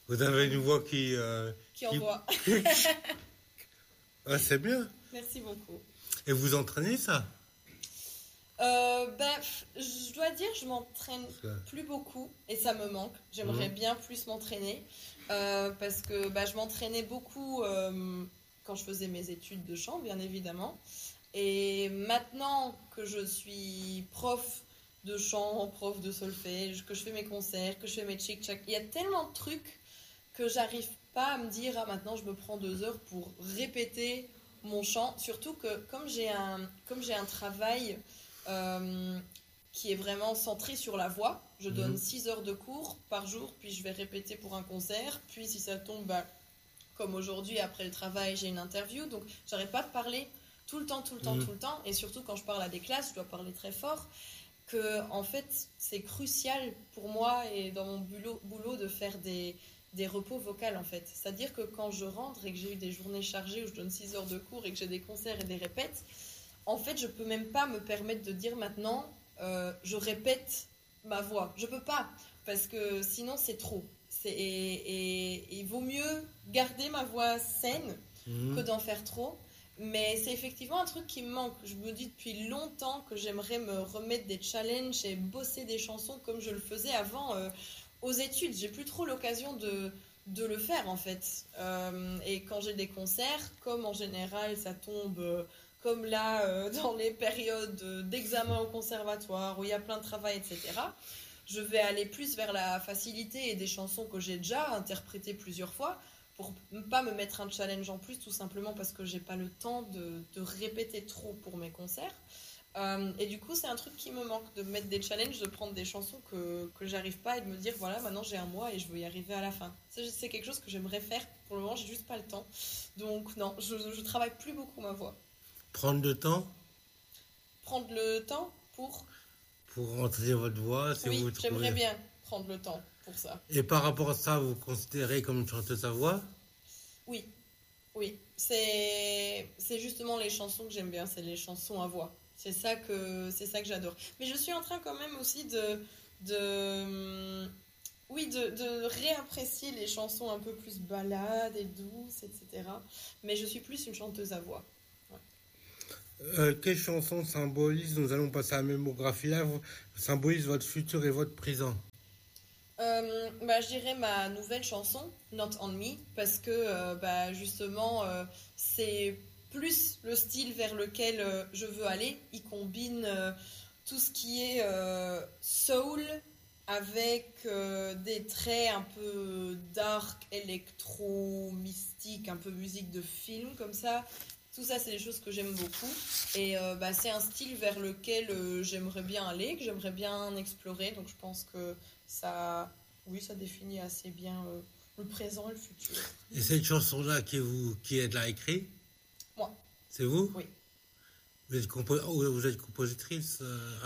Vous avez une voix qui envoie. Ah, c'est bien. Merci beaucoup. Et vous entraînez ça? Je dois dire, je m'entraîne plus beaucoup et ça me manque. J'aimerais bien plus m'entraîner parce que je m'entraînais beaucoup quand je faisais mes études de chant, bien évidemment. Et maintenant que je suis prof de chant, prof de solfège, que je fais mes concerts, que je fais mes chic-chac, il y a tellement de trucs que j'arrive pas à me dire, ah maintenant je me prends 2 heures pour répéter mon chant. Surtout que comme j'ai un travail qui est vraiment centré sur la voix, je donne 6 heures de cours par jour, puis je vais répéter pour un concert, puis si ça tombe, comme aujourd'hui, après le travail, j'ai une interview, donc j'arrête pas de parler tout le temps, et surtout quand je parle à des classes, je dois parler très fort, que en fait, c'est crucial pour moi et dans mon boulot de faire des repos vocaux en fait. C'est-à-dire que quand je rentre et que j'ai eu des journées chargées où je donne 6 heures de cours et que j'ai des concerts et des répètes, en fait, je peux même pas me permettre de dire maintenant, je répète ma voix. Je peux pas, parce que sinon c'est trop. Et il vaut mieux garder ma voix saine que d'en faire trop. Mais c'est effectivement un truc qui me manque. Je me dis depuis longtemps que j'aimerais me remettre des challenges et bosser des chansons comme je le faisais avant aux études. J'ai plus trop l'occasion de le faire en fait. Et quand j'ai des concerts, comme en général ça tombe comme là dans les périodes d'examen au conservatoire où il y a plein de travail, etc., je vais aller plus vers la facilité et des chansons que j'ai déjà interprétées plusieurs fois pour ne pas me mettre un challenge en plus, tout simplement parce que j'ai pas le temps de répéter trop pour mes concerts. Et du coup, c'est un truc qui me manque, de mettre des challenges, de prendre des chansons que j'arrive pas et de me dire, voilà, maintenant j'ai un mois et je veux y arriver à la fin. C'est quelque chose que j'aimerais faire. Pour le moment, j'ai juste pas le temps. Donc non, je travaille plus beaucoup ma voix. Prendre le temps? Prendre le temps pour entraîner votre voix, si oui, vous trouvez... j'aimerais bien prendre le temps pour ça. Et par rapport à ça, vous considérez comme une chanteuse à voix? Oui. C'est justement les chansons que j'aime bien, c'est les chansons à voix. C'est ça que j'adore. Mais je suis en train quand même aussi de réapprécier les chansons un peu plus ballades et douces, etc. Mais je suis plus une chanteuse à voix. Quelle chanson symbolise, nous allons passer à la mémographie là, symbolise votre futur et votre présent? Je dirais ma nouvelle chanson, Not On Me, parce que justement, c'est plus le style vers lequel je veux aller. Il combine tout ce qui est soul avec des traits un peu dark, électro, mystique, un peu musique de film comme ça. Tout ça, c'est des choses que j'aime beaucoup. Et c'est un style vers lequel j'aimerais bien aller, que j'aimerais bien explorer. Donc je pense que ça définit assez bien le présent et le futur. Et cette chanson-là qui est de là écrite? Moi. C'est vous? Oui. Vous êtes compositrice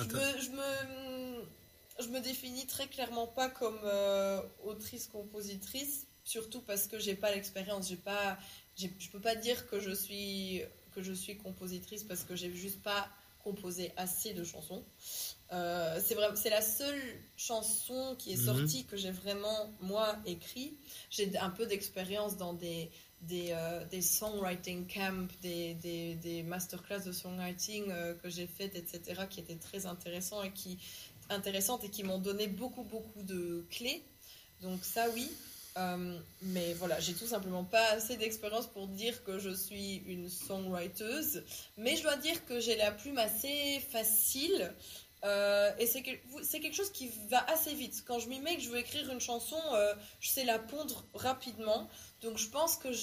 Je me définis très clairement pas comme autrice-compositrice, surtout parce que j'ai pas l'expérience. Je peux pas dire que je suis compositrice parce que j'ai juste pas composé assez de chansons. C'est la seule chanson qui est sortie que j'ai vraiment moi écrit. J'ai un peu d'expérience dans des songwriting camps, des masterclass de songwriting que j'ai faites, etc., qui étaient très intéressantes et qui m'ont donné beaucoup de clés. Donc ça oui. Mais voilà, j'ai tout simplement pas assez d'expérience pour dire que je suis une songwriteuse, mais je dois dire que j'ai la plume assez facile et c'est quelque chose qui va assez vite. Quand je m'y mets que je veux écrire une chanson, je sais la pondre rapidement, donc je pense que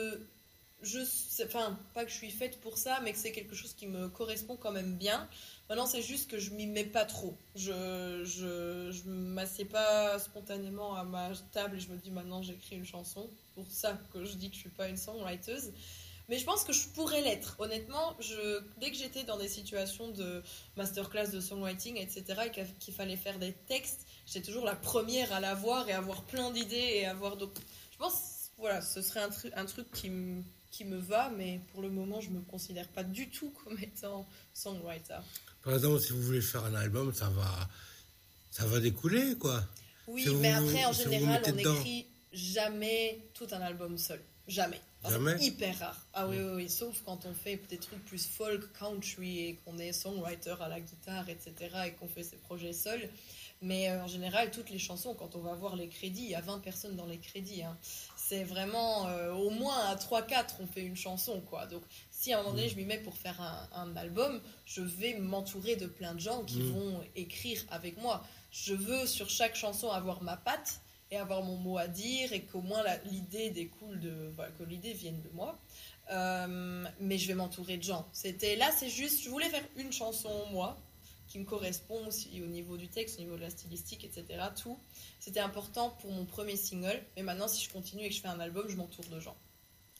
pas que je suis faite pour ça, mais que c'est quelque chose qui me correspond quand même bien. Maintenant, c'est juste que je m'y mets pas trop. Je m'assieds pas spontanément à ma table et je me dis maintenant j'écris une chanson. C'est pour ça que je dis que je suis pas une songwriteuse. Mais je pense que je pourrais l'être. Honnêtement, dès que j'étais dans des situations de masterclass de songwriting, etc., et qu'il fallait faire des textes, j'étais toujours la première à l'avoir et avoir plein d'idées et avoir d'autres. Je pense, voilà, ce serait un truc qui me va, mais pour le moment, je me considère pas du tout comme étant songwriter. Par exemple, si vous voulez faire un album, ça va découler, quoi. Oui, mais après, en général, on écrit jamais tout un album seul. Jamais. Jamais. C'est hyper rare. Ah oui. Sauf quand on fait des trucs plus folk, country et qu'on est songwriter à la guitare, etc. et qu'on fait ses projets seuls. Mais en général, toutes les chansons, quand on va voir les crédits, il y a 20 personnes dans les crédits. Hein. C'est vraiment au moins à 3-4, on fait une chanson, quoi. Donc, si à un moment donné, je m'y mets pour faire un album, je vais m'entourer de plein de gens qui vont écrire avec moi. Je veux, sur chaque chanson, avoir ma patte et avoir mon mot à dire et qu'au moins l'idée découle que l'idée vienne de moi. Mais je vais m'entourer de gens. Là, c'est juste, je voulais faire une chanson, moi, qui me correspond aussi au niveau du texte, au niveau de la stylistique, etc. Tout. C'était important pour mon premier single. Mais maintenant, si je continue et que je fais un album, je m'entoure de gens. Obligé ?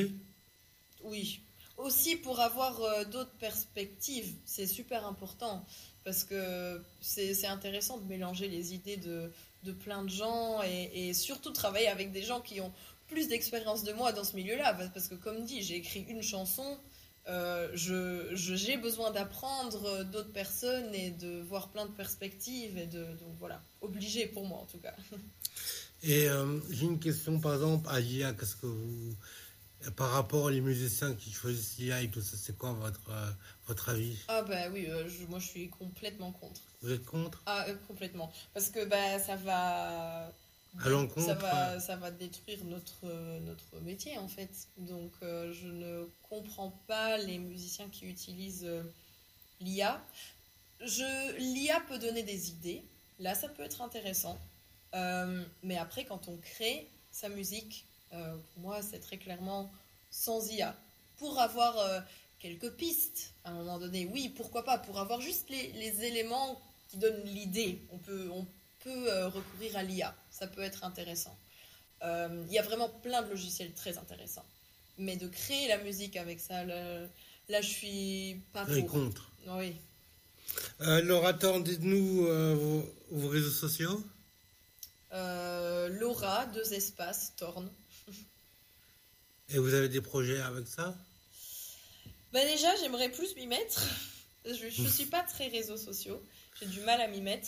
Oui. Aussi pour avoir d'autres perspectives. C'est super important. Parce que c'est intéressant de mélanger les idées de plein de gens. Et surtout travailler avec des gens qui ont plus d'expérience de moi dans ce milieu-là. Parce que comme dit, j'ai écrit une chanson. J'ai besoin d'apprendre d'autres personnes et de voir plein de perspectives donc voilà, obligé pour moi en tout cas. Et j'ai une question par exemple à l'IA, qu'est-ce que vous, par rapport aux musiciens qui choisissent l'IA et tout ça, c'est quoi votre avis? Ah bah oui, moi je suis complètement contre. Vous êtes contre? Ah complètement, parce que ça va à l'encontre, ça va détruire notre métier en fait. Donc je ne comprends pas les musiciens qui utilisent l'IA. L'IA peut donner des idées, là ça peut être intéressant. Mais après quand on crée sa musique, pour moi c'est très clairement sans IA. Pour avoir quelques pistes à un moment donné, oui pourquoi pas, pour avoir juste les éléments qui donnent l'idée, on peut recourir à l'IA, ça peut être intéressant. Il y a vraiment plein de logiciels très intéressants. Mais de créer la musique avec ça, là je suis pas pour. contre. Oui. Laura, dites-nous vos réseaux sociaux. Laura, 2 espaces, Thorn. Et vous avez des projets avec ça? Déjà, j'aimerais plus m'y mettre. Je suis pas très réseaux sociaux. J'ai du mal à m'y mettre.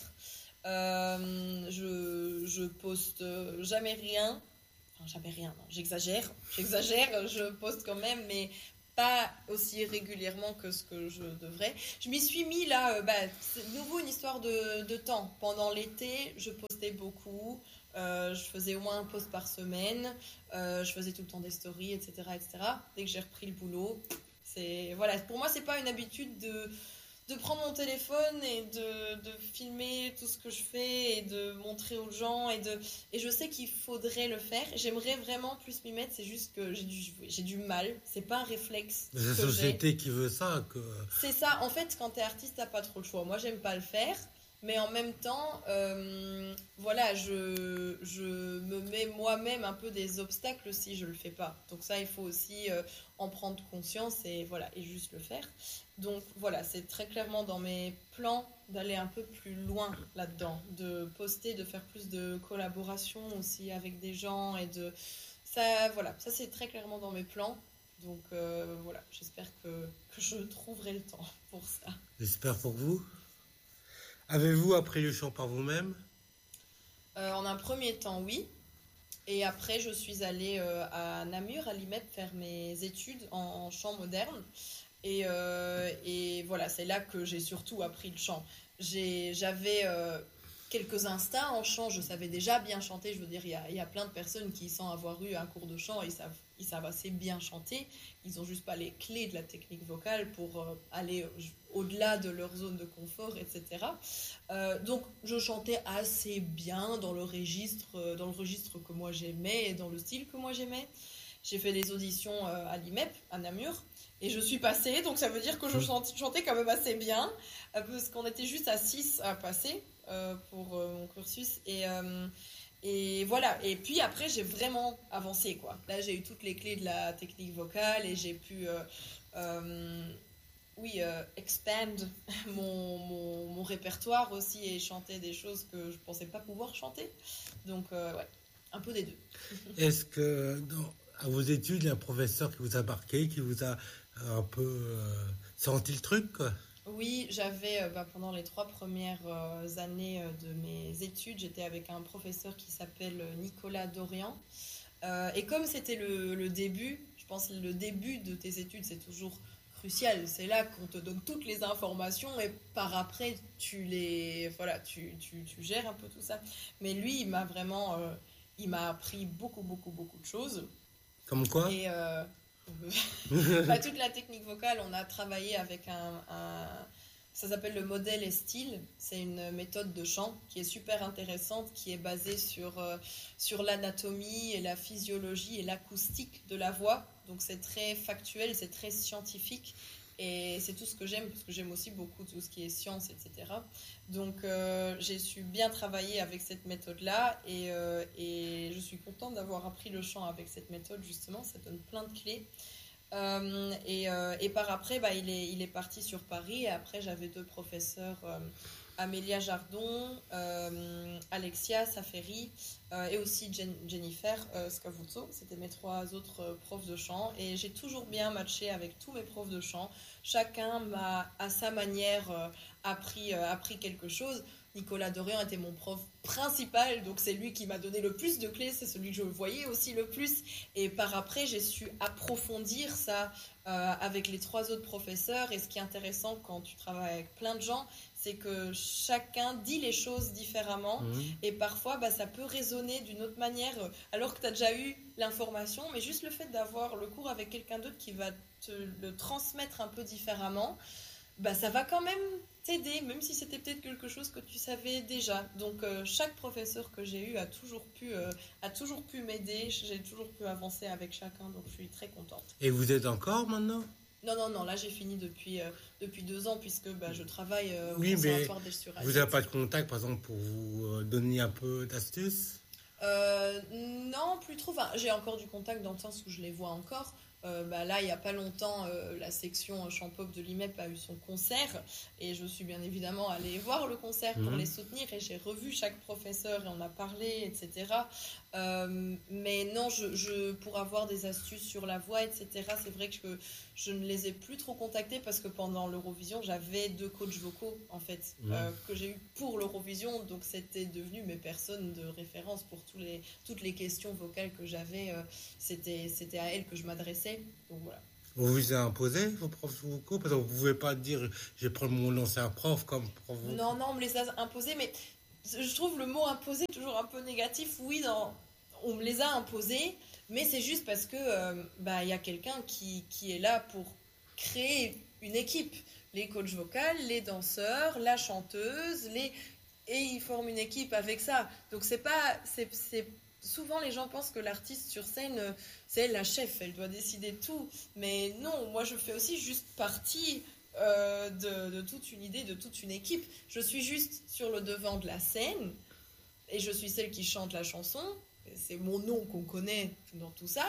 Je poste jamais rien. Enfin, jamais rien, non, j'exagère, je poste quand même, mais pas aussi régulièrement que ce que je devrais. Je m'y suis mis là, c'est de nouveau une histoire de temps. Pendant l'été, je postais beaucoup, je faisais au moins un post par semaine, je faisais tout le temps des stories, etc., etc. Dès que j'ai repris le boulot, voilà, pour moi, c'est pas une habitude de prendre mon téléphone et de filmer tout ce que je fais et de montrer aux gens et je sais qu'il faudrait le faire. J'aimerais vraiment plus m'y mettre, c'est juste que j'ai du mal, c'est pas un réflexe. C'est la société qui veut ça. C'est ça, en fait quand t'es artiste t'as pas trop le choix. Moi j'aime pas le faire, mais en même temps voilà, je me mets moi-même un peu des obstacles si je le fais pas. Donc ça il faut aussi en prendre conscience et juste le faire. Donc voilà, c'est très clairement dans mes plans d'aller un peu plus loin là-dedans, de poster, de faire plus de collaborations aussi avec des gens et ça c'est très clairement dans mes plans. Donc voilà, j'espère que je trouverai le temps pour ça. J'espère pour vous. Avez-vous appris le chant par vous-même? En un premier temps, oui. Et après, je suis allée à Namur, à l'IMEP, faire mes études en chant moderne. Et voilà, c'est là que j'ai surtout appris le chant. J'avais quelques instincts en chant, je savais déjà bien chanter. Je veux dire, il y a plein de personnes qui, sans avoir eu un cours de chant, ils savent assez bien chanter. Ils n'ont juste pas les clés de la technique vocale pour aller au-delà de leur zone de confort, etc. Donc, je chantais assez bien dans le registre que moi j'aimais et dans le style que moi j'aimais. J'ai fait des auditions à l'IMEP, à Namur. Et je suis passée, donc ça veut dire que je chantais quand même assez bien, parce qu'on était juste à 6 à passer pour mon cursus. Et voilà, et puis après j'ai vraiment avancé, quoi. Là j'ai eu toutes les clés de la technique vocale et j'ai pu expand mon répertoire aussi et chanter des choses que je pensais pas pouvoir chanter. Donc ouais, un peu des deux. Est-ce que à vos études, il y a un professeur qui vous a marqué, qui vous a un peu senti le truc, quoi? Oui, j'avais pendant les 3 premières années de mes études, j'étais avec un professeur qui s'appelle Nicolas Dorian. Et comme c'était le début, je pense que le début de tes études, c'est toujours crucial. C'est là qu'on te donne toutes les informations et par après, voilà, tu gères un peu tout ça. Mais lui, il m'a appris beaucoup, beaucoup, beaucoup de choses. Comme quoi? Et toute la technique vocale, on a travaillé avec ça s'appelle le modèle et style. C'est une méthode de chant qui est super intéressante, qui est basée sur l'anatomie et la physiologie et l'acoustique de la voix. Donc c'est très factuel, c'est très scientifique. Et c'est tout ce que j'aime, parce que j'aime aussi beaucoup tout ce qui est science, etc. Donc j'ai su bien travailler avec cette méthode-là et je suis contente d'avoir appris le chant avec cette méthode, justement. Ça donne plein de clés. Et par après, il est parti sur Paris. Et après, j'avais 2 professeurs, Amélia Jardon, Alexia Saferi et aussi Jennifer Scavuzzo. C'était mes 3 autres profs de chant. Et j'ai toujours bien matché avec tous mes profs de chant. Chacun m'a, à sa manière, appris quelque chose. Nicolas Dorian était mon prof principal, donc c'est lui qui m'a donné le plus de clés, c'est celui que je voyais aussi le plus. Et par après, j'ai su approfondir ça avec les 3 autres professeurs. Et ce qui est intéressant quand tu travailles avec plein de gens, c'est que chacun dit les choses différemment. Et parfois, ça peut résonner d'une autre manière, alors que tu as déjà eu l'information. Mais juste le fait d'avoir le cours avec quelqu'un d'autre qui va te le transmettre un peu différemment, ça va quand même t'aider, même si c'était peut-être quelque chose que tu savais déjà. Donc chaque professeur que j'ai eu a toujours pu m'aider, j'ai toujours pu avancer avec chacun, donc je suis très contente. Et vous êtes encore maintenant? Non, là j'ai fini depuis 2 ans, puisque je travaille au Oui, conservatoire d'Esch-sur-Alzette. Vous n'avez pas de contact, par exemple, pour vous donner un peu d'astuces? Non, plus trop. Enfin, j'ai encore du contact dans le sens où je les vois encore. Là, il n'y a pas longtemps, la section chant pop de l'IMEP a eu son concert et je suis bien évidemment allée voir le concert pour les soutenir et j'ai revu chaque professeur et on a parlé, etc. Mais non, pour avoir des astuces sur la voix, etc., c'est vrai que je ne les ai plus trop contactés parce que pendant l'Eurovision, j'avais 2 coachs vocaux en fait que j'ai eu pour l'Eurovision, donc c'était devenu mes personnes de référence pour toutes les questions vocales que j'avais. C'était à elles que je m'adressais. Donc voilà. Vous vous avez imposé vos profs vocaux? Parce que vous ne pouvez pas dire je vais prendre mon ancien prof comme prof vocaux. Non, on me les a imposés, mais je trouve le mot imposé toujours un peu négatif. Oui, on me les a imposés, mais c'est juste parce que y a quelqu'un qui est là pour créer une équipe. Les coachs vocaux, les danseurs, la chanteuse, et ils forment une équipe avec ça. Donc c'est souvent les gens pensent que l'artiste sur scène, c'est elle la chef, elle doit décider de tout. Mais non, moi je fais aussi juste partie de toute une idée, de toute une équipe. Je suis juste sur le devant de la scène et je suis celle qui chante la chanson. C'est mon nom qu'on connaît dans tout ça.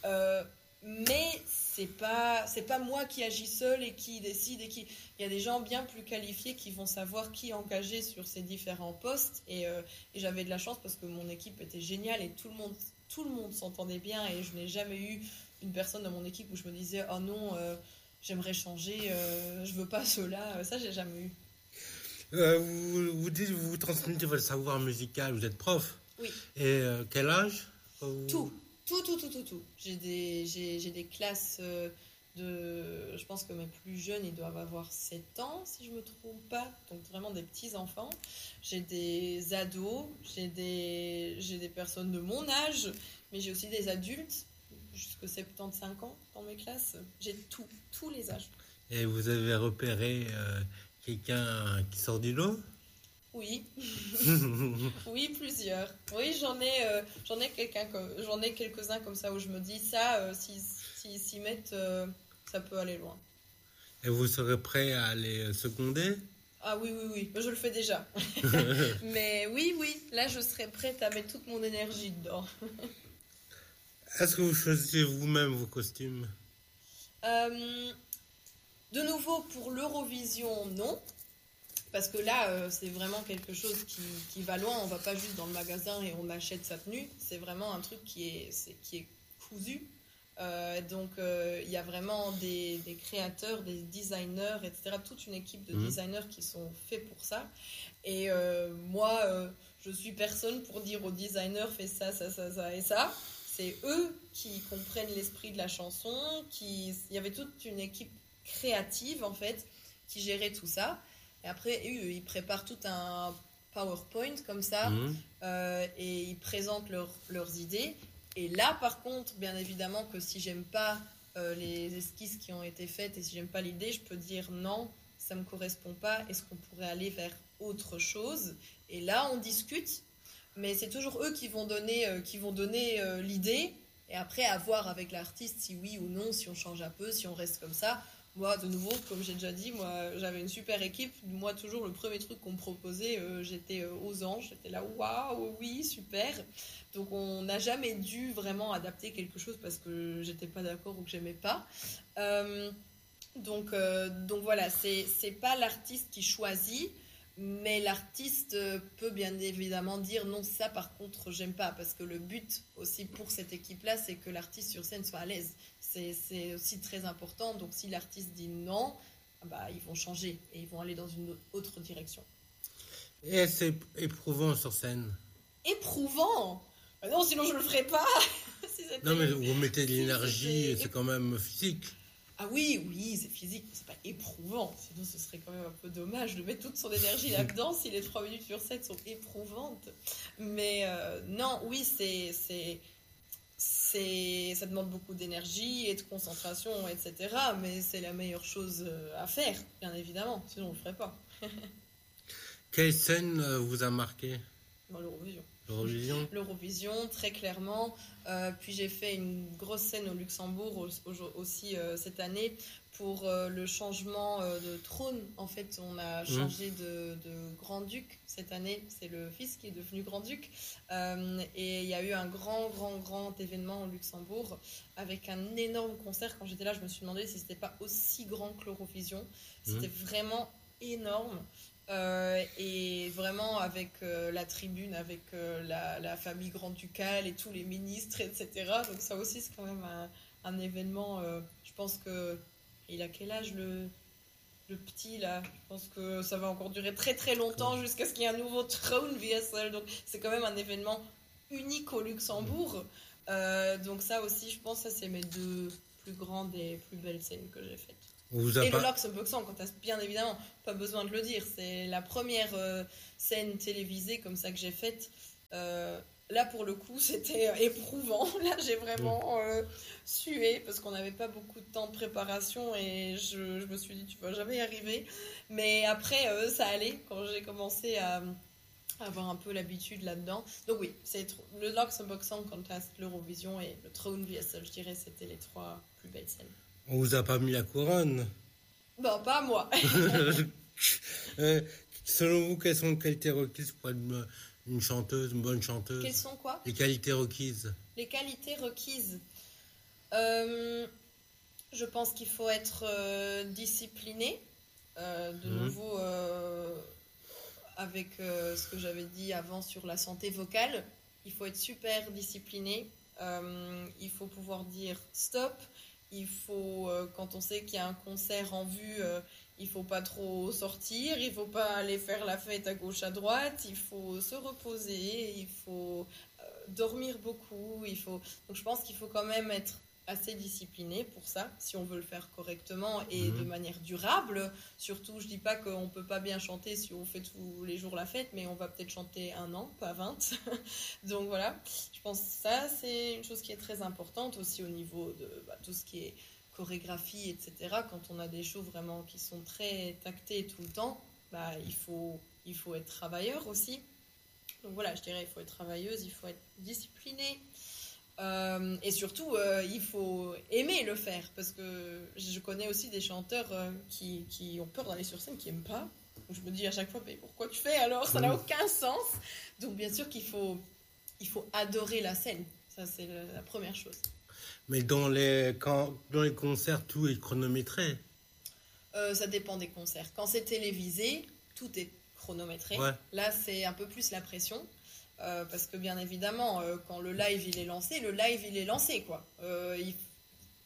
Mais c'est pas moi qui agis seule et qui décide il y a des gens bien plus qualifiés qui vont savoir qui engager sur ces différents postes et j'avais de la chance parce que mon équipe était géniale et tout le monde s'entendait bien et je n'ai jamais eu une personne dans mon équipe où je me disais oh non j'aimerais changer, je veux pas cela, ça j'ai jamais eu. Vous dites vous transmettez votre savoir musical, vous êtes prof? Oui. Et quel âge? Tout. J'ai des classes je pense que mes plus jeunes, ils doivent avoir 7 ans, si je me trompe pas. Donc vraiment des petits enfants. J'ai des ados, j'ai des personnes de mon âge, mais j'ai aussi des adultes, jusqu'à 75 ans dans mes classes. J'ai tous les âges. Et vous avez repéré quelqu'un qui sort du lot? Oui, oui, plusieurs. Oui, j'en ai quelques-uns comme ça où je me dis ça, s'ils s'y mettent, ça peut aller loin. Et vous serez prêt à les seconder? Ah oui, je le fais déjà. Mais oui, là je serai prête à mettre toute mon énergie dedans. Est-ce que vous choisissez vous-même vos costumes? De nouveau, pour l'Eurovision, non. Parce que là, c'est vraiment quelque chose qui va loin. On va pas juste dans le magasin et on achète sa tenue. C'est vraiment un truc qui est cousu. Donc il y a vraiment des créateurs, des designers, etc. Toute une équipe de designers qui sont faits pour ça. Et moi, je suis personne pour dire aux designers fais ça, ça, ça, ça et ça. C'est eux qui comprennent l'esprit de la chanson. Il y avait toute une équipe créative en fait qui gérait tout ça. Et après, eux, ils préparent tout un PowerPoint comme ça et ils présentent leurs idées. Et là, par contre, bien évidemment que si j'aime pas les esquisses qui ont été faites et si j'aime pas l'idée, je peux dire non, ça me correspond pas. Est-ce qu'on pourrait aller vers autre chose? Et là, on discute, mais c'est toujours eux qui vont donner l'idée. Et après, à voir avec l'artiste si oui ou non, si on change un peu, si on reste comme ça. Moi, de nouveau, comme j'ai déjà dit, moi, j'avais une super équipe. Moi, toujours, le premier truc qu'on me proposait, j'étais aux anges. J'étais là, waouh, oui, super. Donc, on n'a jamais dû vraiment adapter quelque chose parce que j'étais pas d'accord ou que j'aimais pas. Donc voilà, c'est pas l'artiste qui choisit, mais l'artiste peut bien évidemment dire non, ça par contre, j'aime pas. Parce que le but aussi pour cette équipe-là, c'est que l'artiste sur scène soit à l'aise. C'est aussi très important. Donc si l'artiste dit non, bah, ils vont changer et ils vont aller dans une autre direction. Et c'est éprouvant sur scène. Éprouvant? Non, sinon je le ferais pas. Non, mais vous mettez de l'énergie, c'est quand même physique. Ah oui, c'est physique, c'est pas éprouvant. Sinon ce serait quand même un peu dommage de mettre toute son énergie là-dedans si les 3 minutes sur 7 sont éprouvantes. Mais non, oui, ça demande beaucoup d'énergie et de concentration, etc. Mais c'est la meilleure chose à faire, bien évidemment. Sinon, on le ferait pas. Quelle scène vous a marqué? L'Eurovision. L'Eurovision, très clairement. Puis j'ai fait une grosse scène au Luxembourg aussi cette année pour le changement de trône. En fait, on a changé de grand-duc cette année. C'est le fils qui est devenu grand-duc. Et il y a eu un grand événement au Luxembourg avec un énorme concert. Quand j'étais là, je me suis demandé si c'était pas aussi grand que l'Eurovision. C'était vraiment énorme. Et vraiment avec la tribune, avec la famille grand-ducale et tous les ministres, etc. Donc ça aussi, c'est quand même un événement. Je pense que... Il a quel âge le petit là? Je pense que ça va encore durer très longtemps jusqu'à ce qu'il y ait un nouveau trône VSL. Donc c'est quand même un événement unique au Luxembourg. Donc ça aussi, je pense que ça c'est mes 2 plus grandes et plus belles scènes que j'ai faites. Et le Luxembourg, quand t'as bien évidemment pas besoin de le dire, c'est la première scène télévisée comme ça que j'ai faite. Là pour le coup c'était éprouvant. Là j'ai vraiment sué parce qu'on n'avait pas beaucoup de temps de préparation et je me suis dit tu vas jamais y arriver. Mais après ça allait quand j'ai commencé à avoir un peu l'habitude là-dedans. Donc oui, c'est le Luxembourg Song Contest, l'Eurovision et le Throne VSL, je dirais c'était les 3 plus belles scènes. On vous a pas mis la couronne? Non, pas moi. Selon vous, quelles sont les qualités requises pour être une chanteuse, une bonne chanteuse? Quelles sont quoi? Les qualités requises. Les qualités requises. Je pense qu'il faut être discipliné. De nouveau, avec ce que j'avais dit avant sur la santé vocale, il faut être super discipliné. Il faut pouvoir dire stop. Il faut, quand on sait qu'il y a un concert en vue, il faut pas trop sortir, il faut pas aller faire la fête à gauche à droite, il faut se reposer, il faut dormir beaucoup, donc je pense qu'il faut quand même être assez discipliné pour ça, si on veut le faire correctement et de manière durable. Surtout, je dis pas qu'on peut pas bien chanter si on fait tous les jours la fête, mais on va peut-être chanter 1 an, pas 20. Donc voilà, je pense que ça, c'est une chose qui est très importante aussi au niveau de tout ce qui est chorégraphie, etc. Quand on a des shows vraiment qui sont très tactés tout le temps, il faut être travailleur aussi. Donc voilà, je dirais il faut être travailleuse, il faut être disciplinée. Et surtout, il faut aimer le faire, parce que je connais aussi des chanteurs qui ont peur d'aller sur scène, qui n'aiment pas. Donc je me dis à chaque fois, mais pourquoi tu fais alors? Ça n'a aucun sens. Donc bien sûr qu'il faut adorer la scène. Ça, c'est la première chose. Mais dans les concerts, tout est chronométré? Ça dépend des concerts. Quand c'est télévisé, tout est chronométré. Ouais. Là, c'est un peu plus la pression. Parce que bien évidemment, quand le live il est lancé quoi.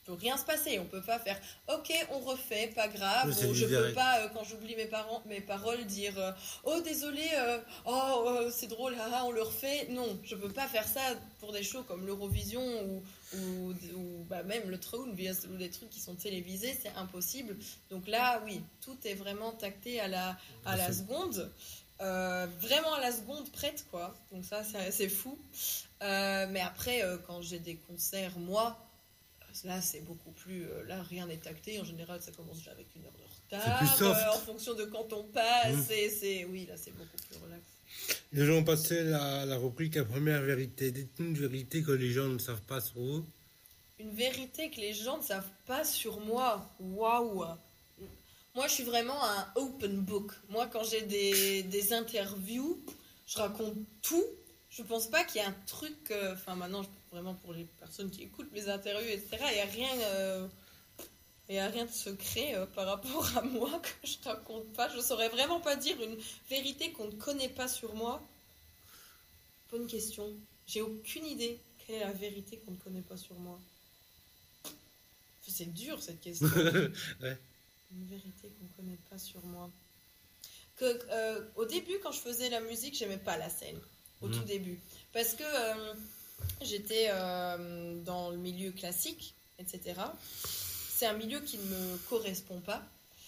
peut rien se passer. On peut pas faire ok, on refait, pas grave. Oui, Je peux pas, quand j'oublie mes paroles, dire oh désolé, c'est drôle, haha, on le refait. Non, je peux pas faire ça pour des shows comme l'Eurovision ou même le Traun ou des trucs qui sont télévisés, c'est impossible. Donc là, oui, tout est vraiment tacté à la seconde. Vraiment à la seconde prête, quoi. Donc ça, c'est fou. Mais après, quand j'ai des concerts, moi, là, c'est beaucoup plus... là, rien n'est tacté. En général, ça commence déjà avec 1 heure de retard. C'est plus soft. En fonction de quand on passe. Oui, là, c'est beaucoup plus relax. Les gens passaient la rubrique à première vérité. Dites-nous une vérité que les gens ne savent pas sur vous. Une vérité que les gens ne savent pas sur moi. Waouh! Moi, je suis vraiment un open book. Moi, quand j'ai des interviews, je raconte tout. Je pense pas qu'il y ait un truc... maintenant, vraiment pour les personnes qui écoutent mes interviews, etc., il n'y a rien de secret par rapport à moi que je raconte pas. Je saurais vraiment pas dire une vérité qu'on ne connaît pas sur moi. Bonne question. J'ai aucune idée quelle est la vérité qu'on ne connaît pas sur moi. C'est dur, cette question. Ouais. Une vérité qu'on ne connaît pas sur moi. Au début, quand je faisais la musique, j'aimais pas la scène. Au tout début. Parce que j'étais dans le milieu classique, etc. C'est un milieu qui ne me correspond pas.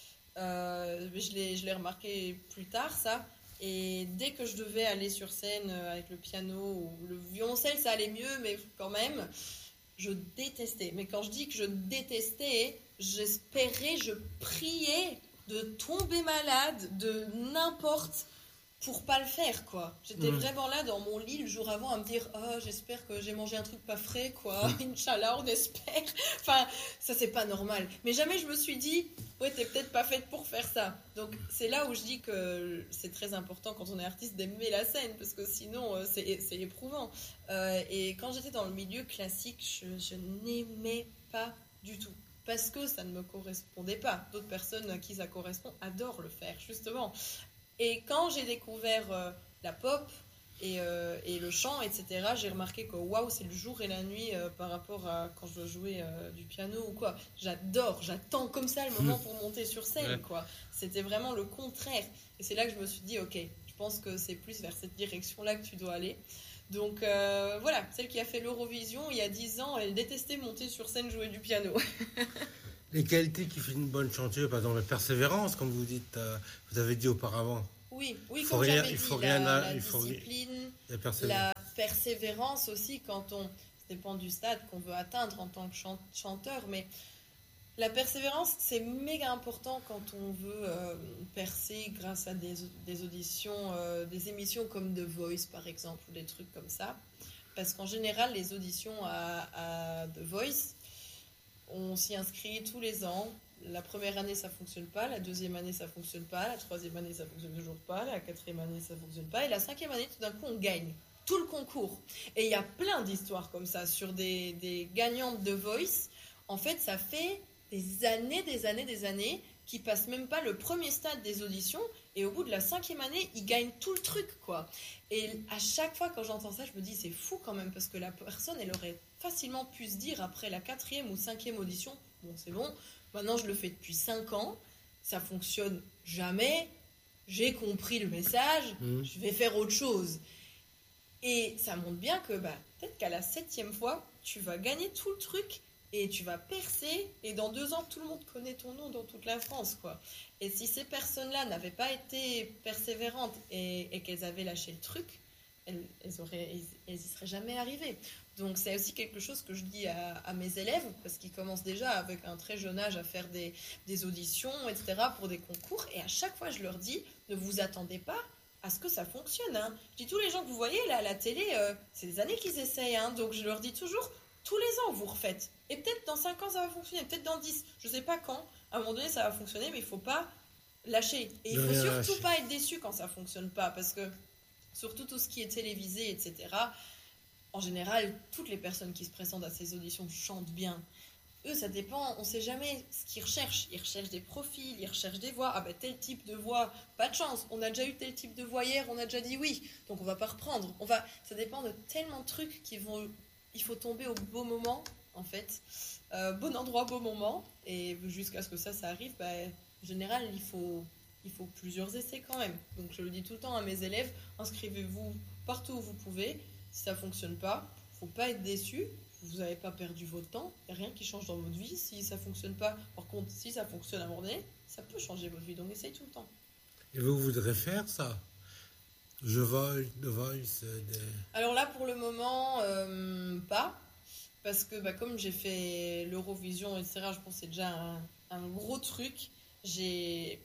Je l'ai remarqué plus tard, ça. Et dès que je devais aller sur scène avec le piano ou le violoncelle, ça allait mieux, mais quand même, je détestais. Mais quand je dis que je détestais, j'espérais, je priais de tomber malade, de n'importe... pour pas le faire, quoi. J'étais vraiment là dans mon lit le jour avant à me dire oh, j'espère que j'ai mangé un truc pas frais, quoi. Inch'Allah, on espère. Enfin, ça c'est pas normal. Mais jamais je me suis dit ouais, t'es peut-être pas faite pour faire ça. Donc c'est là où je dis que c'est très important quand on est artiste d'aimer la scène, parce que sinon c'est éprouvant. Et quand j'étais dans le milieu classique, je n'aimais pas du tout. Parce que ça ne me correspondait pas. D'autres personnes à qui ça correspond adorent le faire, justement. Et quand j'ai découvert la pop et le chant, etc., j'ai remarqué que waouh, c'est le jour et la nuit par rapport à quand je dois jouer du piano ou quoi. J'attends comme ça le moment pour monter sur scène, quoi. C'était vraiment le contraire. Et c'est là que je me suis dit, ok, je pense que c'est plus vers cette direction-là que tu dois aller. Donc voilà, celle qui a fait l'Eurovision il y a 10 ans, elle détestait monter sur scène jouer du piano. Les qualités qui font une bonne chanteuse, par exemple la persévérance, comme vous vous avez dit auparavant. Oui, comme j'avais dit, la discipline, la persévérance aussi, ça dépend du stade qu'on veut atteindre en tant que chanteur, mais la persévérance, c'est méga important quand on veut percer grâce à des auditions, des émissions comme The Voice par exemple, ou des trucs comme ça, parce qu'en général, les auditions à The Voice, on s'y inscrit tous les ans. La première année, ça fonctionne pas. La deuxième année, ça fonctionne pas. La troisième année, ça fonctionne toujours pas. La quatrième année, ça fonctionne pas. Et la cinquième année, tout d'un coup, on gagne tout le concours. Et il y a plein d'histoires comme ça sur des gagnantes de Voice. En fait, ça fait des années qui passent même pas le premier stade des auditions. Et au bout de la cinquième année, ils gagnent tout le truc, quoi. Et à chaque fois, quand j'entends ça, je me dis, c'est fou quand même, parce que la personne, elle aurait facilement pu se dire, après la quatrième ou cinquième audition, bon, c'est bon, maintenant je le fais depuis 5 ans, ça fonctionne jamais, j'ai compris le message, je vais faire autre chose. Et ça montre bien que peut-être qu'à la 7e fois, tu vas gagner tout le truc et tu vas percer, et dans 2 ans, tout le monde connaît ton nom dans toute la France, quoi. Et si ces personnes-là n'avaient pas été persévérantes et qu'elles avaient lâché le truc, elles y seraient jamais arrivées. Donc c'est aussi quelque chose que je dis à mes élèves, parce qu'ils commencent déjà avec un très jeune âge à faire des auditions, etc., pour des concours, et à chaque fois je leur dis, ne vous attendez pas à ce que ça fonctionne. Hein. Je dis, tous les gens que vous voyez là à la télé, c'est des années qu'ils essayent, hein, donc je leur dis toujours, tous les ans vous refaites. Et peut-être dans 5 ans ça va fonctionner, peut-être dans 10, je sais pas quand, à un moment donné ça va fonctionner, mais il faut pas lâcher. Et il faut surtout pas être déçu quand ça fonctionne pas, parce que surtout tout ce qui est télévisé, etc., en général, toutes les personnes qui se présentent à ces auditions chantent bien. Eux, ça dépend, on sait jamais ce qu'ils recherchent. Ils recherchent des profils, ils recherchent des voix. Ah ben tel type de voix, pas de chance. On a déjà eu tel type de voix hier, on a déjà dit oui. Donc on va pas reprendre. Ça dépend de tellement de trucs il faut tomber au beau moment en fait. Bon endroit, beau moment. Et jusqu'à ce que ça arrive, en général, il faut plusieurs essais quand même. Donc je le dis tout le temps à mes élèves, inscrivez-vous partout où vous pouvez. Si ça ne fonctionne pas, il ne faut pas être déçu. Vous n'avez pas perdu votre temps. Il n'y a rien qui change dans votre vie si ça ne fonctionne pas. Par contre, si ça fonctionne à un moment donné, ça peut changer votre vie. Donc essayez tout le temps. Et vous voudrez faire ça? The Voice. Alors là, pour le moment, pas. Parce que comme j'ai fait l'Eurovision, etc., je pense que c'est déjà un gros truc. J'ai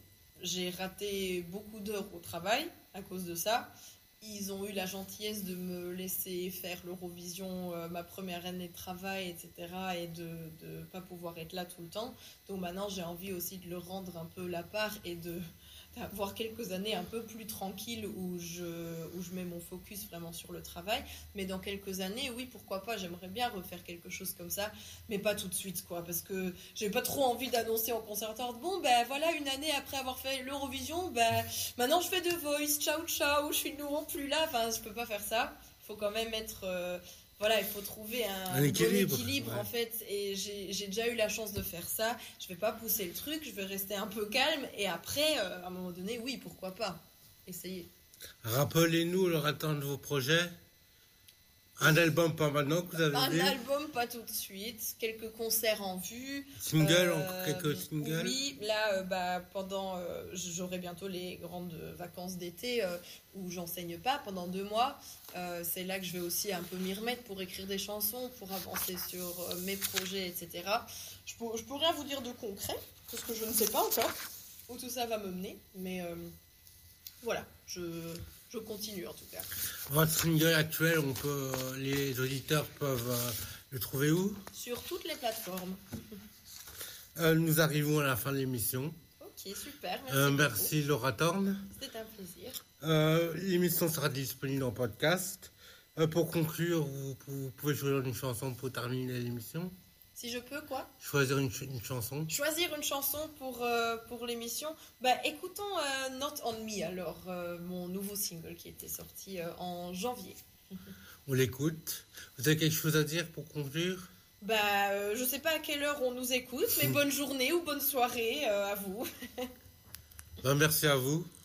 raté beaucoup d'heures au travail à cause de ça. Ils ont eu la gentillesse de me laisser faire l'Eurovision, ma première année de travail, etc. et de ne pas pouvoir être là tout le temps. Donc maintenant, j'ai envie aussi de leur rendre un peu la part et d'avoir quelques années un peu plus tranquilles où je mets mon focus vraiment sur le travail. Mais dans quelques années, oui, pourquoi pas, j'aimerais bien refaire quelque chose comme ça, mais pas tout de suite, quoi, parce que j'ai pas trop envie d'annoncer en conservatoire, bon, voilà, une année après avoir fait l'Eurovision, maintenant je fais The Voice, ciao, ciao, je suis de nouveau plus là, enfin, je peux pas faire ça. Il faut quand même être... il faut trouver un équilibre, bon équilibre, ouais. En fait, et j'ai déjà eu la chance de faire ça. Je vais pas pousser le truc, je vais rester un peu calme, et après, à un moment donné, oui, pourquoi pas, essayer. Rappelez-nous le ratant de vos projets. Un album pas maintenant que vous avez dit. Un album pas tout de suite, quelques concerts en vue. Single, encore quelques singles. Oui, là, j'aurai bientôt les grandes vacances d'été où j'enseigne pas pendant 2 mois. C'est là que je vais aussi un peu m'y remettre pour écrire des chansons, pour avancer sur mes projets, etc. Je peux rien vous dire de concret, parce que je ne sais pas encore où tout ça va me mener, mais voilà, je continue en tout cas. Votre single actuel, les auditeurs peuvent le trouver où? Sur toutes les plateformes. Nous arrivons à la fin de l'émission. Ok, super. Merci Laura Thorne. C'était un plaisir. L'émission sera disponible en podcast. Pour conclure, vous pouvez choisir une chanson pour terminer l'émission. Si je peux, quoi? Choisir une chanson. Choisir une chanson pour l'émission. Écoutons Not On Me, alors, mon nouveau single qui était sorti en janvier. On l'écoute. Vous avez quelque chose à dire pour conclure? Je sais pas à quelle heure on nous écoute, mais bonne journée ou bonne soirée à vous. Merci à vous.